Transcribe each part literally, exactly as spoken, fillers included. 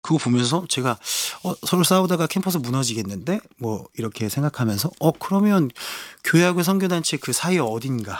그거 보면서 제가 어 서로 싸우다가 캠퍼스 무너지겠는데 뭐 이렇게 생각하면서 어 그러면 교회하고 선교단체 그 사이 어딘가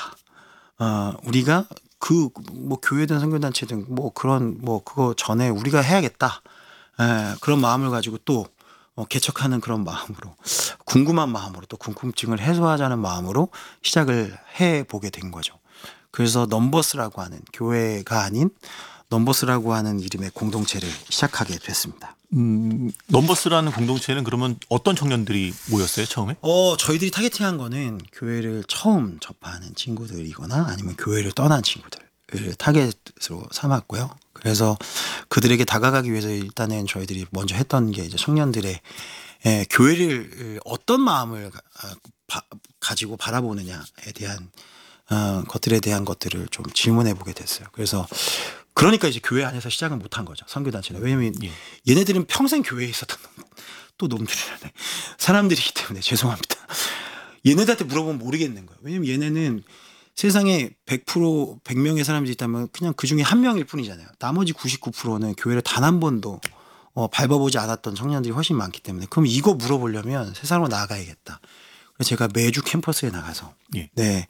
어 우리가 그 뭐 교회든 선교단체든 뭐 그런 뭐 그거 전에 우리가 해야겠다. 예, 그런 마음을 가지고 또 어 개척하는 그런 마음으로 궁금한 마음으로 또 궁금증을 해소하자는 마음으로 시작을 해 보게 된 거죠. 그래서 넘버스라고 하는 교회가 아닌 넘버스라고 하는 이름의 공동체를 시작하게 됐습니다. 음, 넘버스라는 공동체는 그러면 어떤 청년들이 모였어요, 처음에? 어 저희들이 타겟팅한 거는 교회를 처음 접하는 친구들이거나 아니면 교회를 떠난 친구들을 타겟으로 삼았고요. 그래서 그들에게 다가가기 위해서 일단은 저희들이 먼저 했던 게 이제 청년들의 예, 교회를 어떤 마음을 가, 바, 가지고 바라보느냐에 대한 어, 것들에 대한 것들을 좀 질문해 보게 됐어요. 그래서 그러니까 이제 교회 안에서 시작은 못한 거죠. 선교단체는. 왜냐면 예. 얘네들은 평생 교회에 있었던 놈, 또 놈들이라네. 사람들이기 때문에 죄송합니다. 얘네들한테 물어보면 모르겠는 거예요. 왜냐면 얘네는 세상에 백 퍼센트 백 명의 사람들이 있다면 그냥 그중에 한 명일 뿐이잖아요. 나머지 구십구 퍼센트는 교회를 단 한 번도 어, 밟아보지 않았던 청년들이 훨씬 많기 때문에 그럼 이거 물어보려면 세상으로 나아가야겠다. 그래서 제가 매주 캠퍼스에 나가서 예. 네.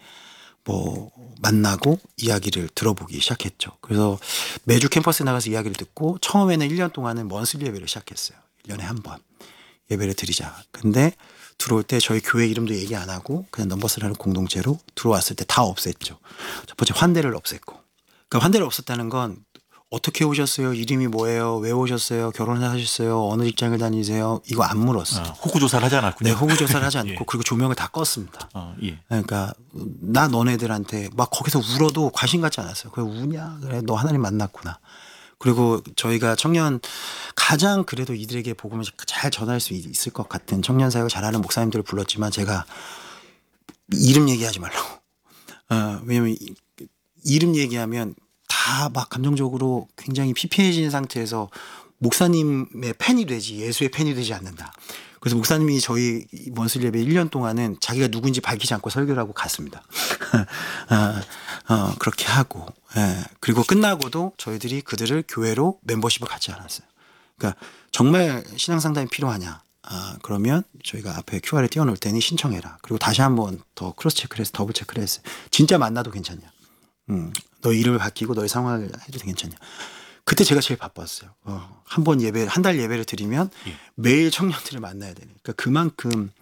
뭐 만나고 이야기를 들어보기 시작했죠. 그래서 매주 캠퍼스에 나가서 이야기를 듣고 처음에는 일 년 동안은 먼슬리 예배를 시작했어요. 일 년에 한 번 예배를 드리자. 근데 들어올 때 저희 교회 이름도 얘기 안 하고 그냥 넘버스라는 공동체로 들어왔을 때 다 없앴죠. 첫 번째 환대를 없앴고. 그러니까 환대를 없앴다는 건 어떻게 오셨어요? 이름이 뭐예요? 왜 오셨어요? 결혼하셨어요? 어느 직장을 다니세요? 이거 안 물었어요. 아, 호구 조사를 하지 않았군요. 네, 호구 조사를 하지 않고 예. 그리고 조명을 다 껐습니다. 아, 예. 그러니까 나 너네들한테 막 거기서 울어도 과신 같지 않았어요. 그래 우냐? 그래 너 하나님 만났구나. 그리고 저희가 청년 가장 그래도 이들에게 복음을 잘 전할 수 있을 것 같은 청년 사역을 잘하는 목사님들을 불렀지만 제가 이름 얘기하지 말라고. 어, 왜냐면 이, 이름 얘기하면 다 막 감정적으로 굉장히 피폐해진 상태에서 목사님의 팬이 되지 예수의 팬이 되지 않는다. 그래서 목사님이 저희 먼슬 예배 일 년 동안은 자기가 누군지 밝히지 않고 설교를 하고 갔습니다. 어, 어, 그렇게 하고 예. 그리고 끝나고도 저희들이 그들을 교회로 멤버십을 갖지 않았어요. 그러니까 정말 신앙 상담이 필요하냐. 아, 그러면 저희가 앞에 큐알에 띄워놓을 테니 신청해라. 그리고 다시 한번 더 크로스 체크를 해서 더블 체크를 했어요. 진짜 만나도 괜찮냐. 음, 너 이름을 바뀌고 너의 상황을 해도 괜찮냐. 그때 제가 제일 바빴어요. 어, 한 번 예배, 한 달 예배를 드리면 예. 매일 청년들을 만나야 되니까 그러니까 그만큼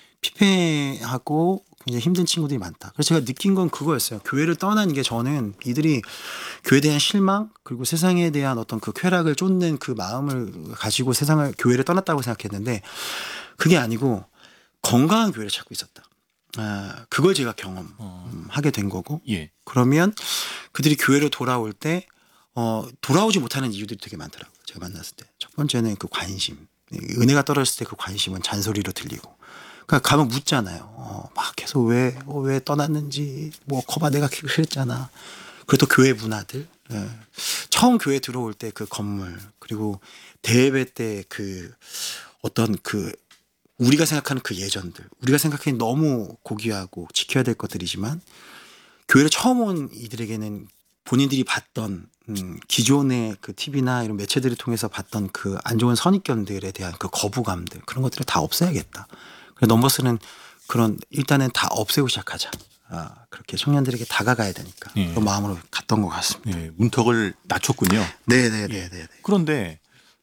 피폐하고 굉장히 힘든 친구들이 많다. 그래서 제가 느낀 건 그거였어요. 교회를 떠난 게 저는 이들이 교회에 대한 실망 그리고 세상에 대한 어떤 그 쾌락을 쫓는 그 마음을 가지고 세상을 교회를 떠났다고 생각했는데 그게 아니고 건강한 교회를 찾고 있었다. 아, 그걸 제가 경험하게 어. 된 거고 예. 그러면 그들이 교회로 돌아올 때 어, 돌아오지 못하는 이유들이 되게 많더라고요. 제가 만났을 때. 첫 번째는 그 관심. 은혜가 떨어졌을 때 그 관심은 잔소리로 들리고. 그러니까 가면 묻잖아요. 어, 막 계속 왜, 어, 왜 떠났는지, 뭐, 거봐, 내가 그랬잖아. 그리고 또 교회 문화들. 예. 처음 교회 들어올 때 그 건물, 그리고 대예배 때 그 어떤 그 우리가 생각하는 그 예전들. 우리가 생각하기엔 너무 고귀하고 지켜야 될 것들이지만 교회를 처음 온 이들에게는 본인들이 봤던 음, 기존의 그 티비나 이런 매체들을 통해서 봤던 그 안 좋은 선입견들에 대한 그 거부감들 그런 것들을 다 없애야겠다. 그래서 넘버스는 그런 일단은 다 없애고 시작하자. 아, 그렇게 청년들에게 다가가야 되니까 예. 그런 마음으로 갔던 것 같습니다. 예. 문턱을 낮췄군요. 네네네네. 예. 그런데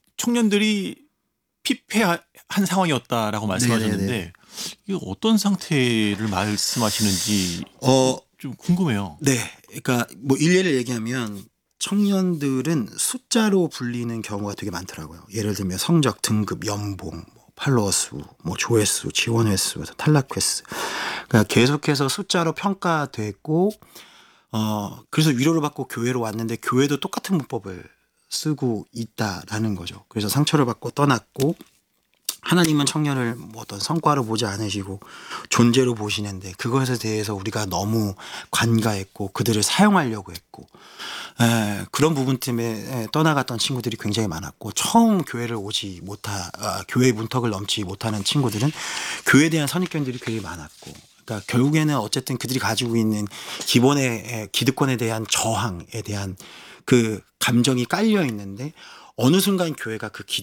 청년들이 피폐한 상황이었다라고 말씀하셨는데 네네네. 이게 어떤 상태를 말씀하시는지 어, 좀 궁금해요. 네. 그러니까 뭐 일례를 얘기하면 청년들은 숫자로 불리는 경우가 되게 많더라고요. 예를 들면 성적, 등급, 연봉, 뭐 팔로워 수, 뭐 조회수, 지원 횟수, 탈락 횟수. 그러니까 계속해서 숫자로 평가됐고, 어 그래서 위로를 받고 교회로 왔는데 교회도 똑같은 문법을 쓰고 있다라는 거죠. 그래서 상처를 받고 떠났고. 하나님은 청년을 뭐 어떤 성과로 보지 않으시고 존재로 보시는데 그것에 대해서 우리가 너무 관가했고 그들을 사용하려고 했고 에, 그런 부분 때문에 떠나갔던 친구들이 굉장히 많았고 처음 교회를 오지 못하 아, 교회의 문턱을 넘지 못하는 친구들은 교회에 대한 선입견들이 굉장히 많았고 그러니까 결국에는 어쨌든 그들이 가지고 있는 기본의 기득권에 대한 저항에 대한 그 감정이 깔려 있는데 어느 순간 교회가 그